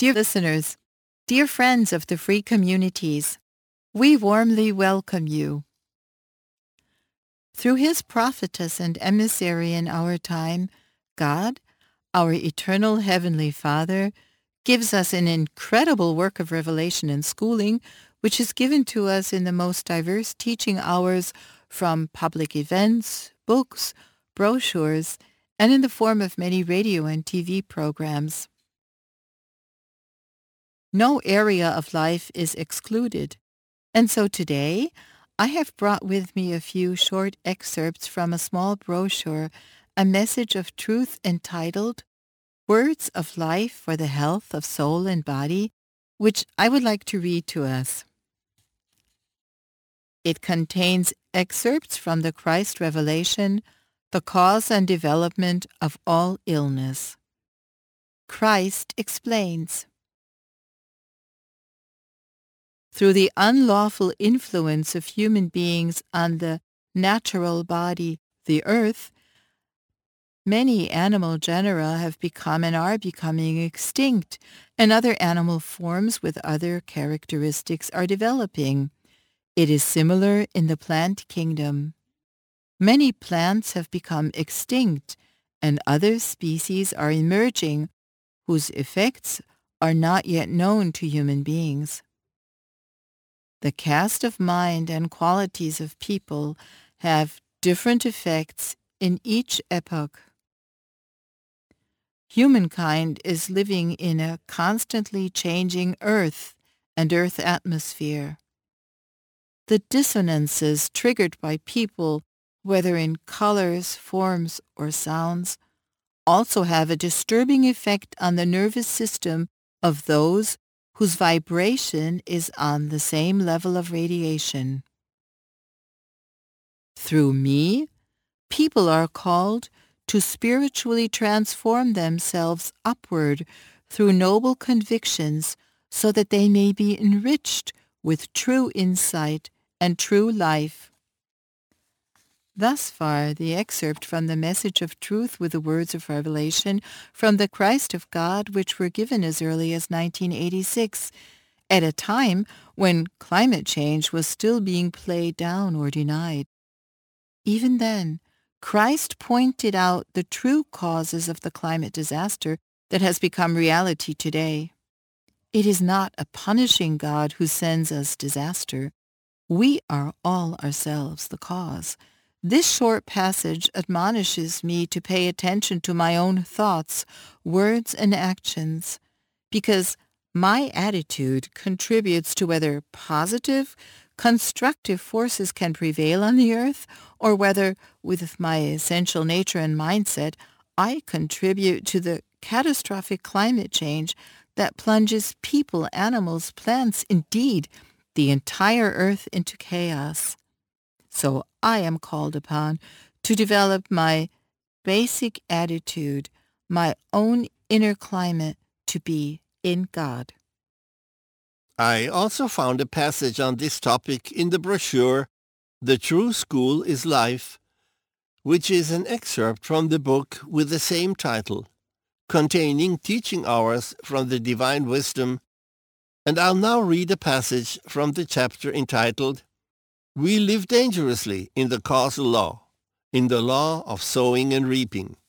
Dear listeners, dear friends of the free communities, we warmly welcome you. Through his prophetess and emissary in our time, God, our eternal Heavenly Father, gives us an incredible work of revelation and schooling, which is given to us in the most diverse teaching hours from public events, books, brochures, and in the form of many radio and TV programs. No area of life is excluded. And so today, I have brought with me a few short excerpts from a small brochure, a message of truth entitled Words of Life for the Health of Soul and Body, which I would like to read to us. It contains excerpts from the Christ Revelation, The Cause and Development of All Illness. Christ explains. Through the unlawful influence of human beings on the natural body, the earth, many animal genera have become and are becoming extinct, and other animal forms with other characteristics are developing. It is similar in the plant kingdom. Many plants have become extinct, and other species are emerging, whose effects are not yet known to human beings. The cast of mind and qualities of people have different effects in each epoch. Humankind is living in a constantly changing earth and earth atmosphere. The dissonances triggered by people, whether in colors, forms, or sounds, also have a disturbing effect on the nervous system of those whose vibration is on the same level of radiation. Through me, people are called to spiritually transform themselves upward through noble convictions so that they may be enriched with true insight and true life. Thus far, the excerpt from the Message of Truth with the Words of Revelation from the Christ of God, which were given as early as 1986, at a time when climate change was still being played down or denied. Even then, Christ pointed out the true causes of the climate disaster that has become reality today. It is not a punishing God who sends us disaster. We are all ourselves the cause. This short passage admonishes me to pay attention to my own thoughts, words, and actions, because my attitude contributes to whether positive, constructive forces can prevail on the earth, or whether, with my essential nature and mindset, I contribute to the catastrophic climate change that plunges people, animals, plants, indeed, the entire earth into chaos. So I am called upon to develop my basic attitude, my own inner climate, to be in God. I also found a passage on this topic in the brochure, The True School is Life, which is an excerpt from the book with the same title, containing teaching hours from the Divine Wisdom, and I'll now read a passage from the chapter entitled, We Live Dangerously in the Causal Law, in the Law of Sowing and Reaping.